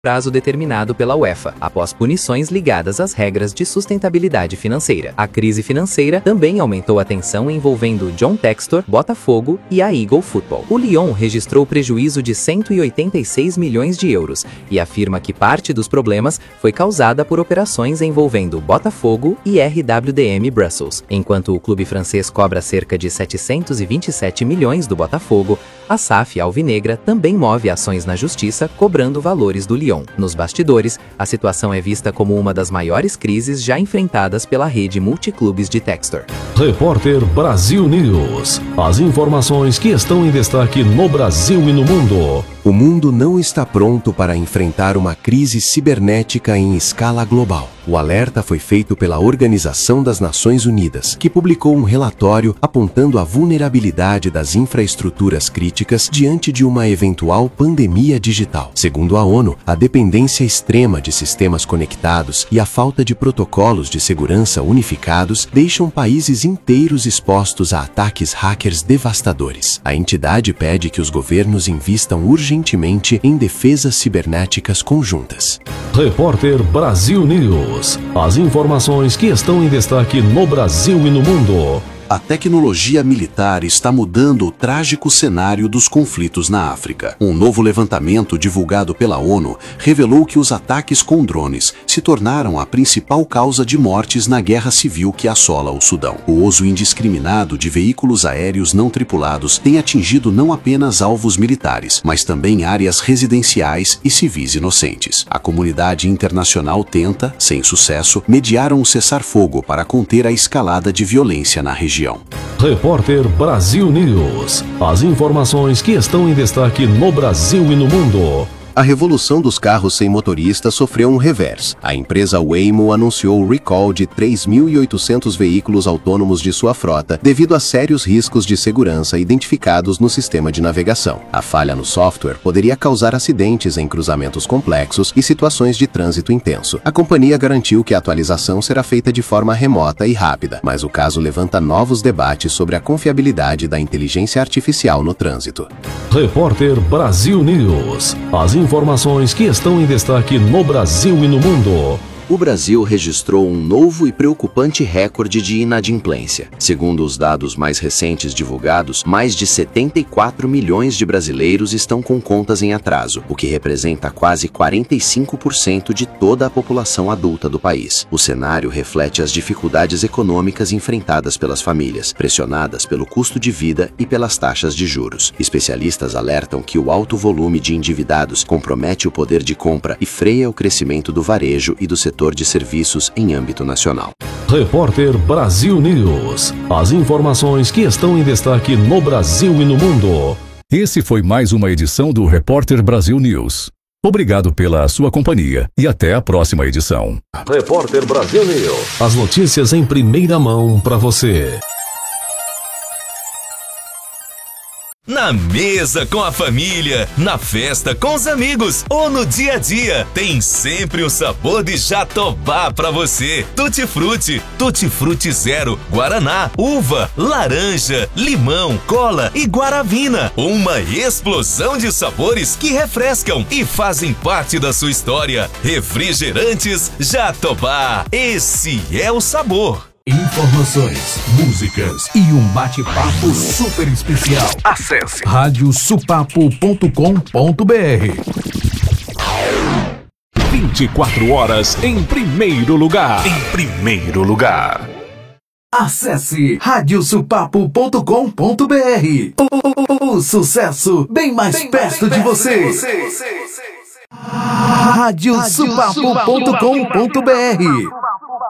prazo determinado pela UEFA, após punições ligadas às regras de sustentabilidade financeira. A crise financeira também aumentou a tensão envolvendo John Textor, Botafogo e a Eagle Football. O Lyon registrou prejuízo de 186 milhões de euros e afirma que parte dos problemas foi causada por operações envolvendo Botafogo e RWDM Brussels. Enquanto o clube francês cobra cerca de 727 milhões do Botafogo, a SAF alvinegra também move ações na justiça cobrando valores do Lyon. Nos bastidores, a situação é vista como uma das maiores crises já enfrentadas pela rede multiclubes de Textor. Repórter Brasil News. As informações que estão em destaque no Brasil e no mundo. O mundo não está pronto para enfrentar uma crise cibernética em escala global. O alerta foi feito pela Organização das Nações Unidas, que publicou um relatório apontando a vulnerabilidade das infraestruturas críticas diante de uma eventual pandemia digital. Segundo a ONU, a dependência extrema de sistemas conectados e a falta de protocolos de segurança unificados deixam países inteiros expostos a ataques hackers devastadores. A entidade pede que os governos invistam urgentemente em defesas cibernéticas conjuntas. Repórter Brasil News. As informações que estão em destaque no Brasil e no mundo. A tecnologia militar está mudando o trágico cenário dos conflitos na África. Um novo levantamento divulgado pela ONU revelou que os ataques com drones se tornaram a principal causa de mortes na guerra civil que assola o Sudão. O uso indiscriminado de veículos aéreos não tripulados tem atingido não apenas alvos militares, mas também áreas residenciais e civis inocentes. A comunidade internacional tenta, sem sucesso, mediar um cessar-fogo para conter a escalada de violência na região. Repórter Brasil News. As informações que estão em destaque no Brasil e no mundo. A revolução dos carros sem motorista sofreu um revés. A empresa Waymo anunciou o recall de 3.800 veículos autônomos de sua frota devido a sérios riscos de segurança identificados no sistema de navegação. A falha no software poderia causar acidentes em cruzamentos complexos e situações de trânsito intenso. A companhia garantiu que a atualização será feita de forma remota e rápida, mas o caso levanta novos debates sobre a confiabilidade da inteligência artificial no trânsito. Repórter Brasil News. As informações que estão em destaque no Brasil e no mundo. O Brasil registrou um novo e preocupante recorde de inadimplência. Segundo os dados mais recentes divulgados, mais de 74 milhões de brasileiros estão com contas em atraso, o que representa quase 45% de toda a população adulta do país. O cenário reflete as dificuldades econômicas enfrentadas pelas famílias, pressionadas pelo custo de vida e pelas taxas de juros. Especialistas alertam que o alto volume de endividados compromete o poder de compra e freia o crescimento do varejo e do setor de serviços em âmbito nacional. Repórter Brasil News. As informações que estão em destaque no Brasil e no mundo. Esse foi mais uma edição do Repórter Brasil News. Obrigado pela sua companhia e até a próxima edição. Repórter Brasil News. As notícias em primeira mão para você. Na mesa com a família, na festa com os amigos ou no dia a dia, tem sempre o sabor de Jatobá pra você. Tutti Frutti Zero, Guaraná, uva, laranja, limão, cola e guaravina. Uma explosão de sabores que refrescam e fazem parte da sua história. Refrigerantes Jatobá, esse é o sabor. Informações, músicas e um bate-papo super especial. Acesse radiosupapo.com.br. 24 horas em primeiro lugar. Acesse radiosupapo.com.br. O sucesso bem mais perto de você. radiosupapo.com.br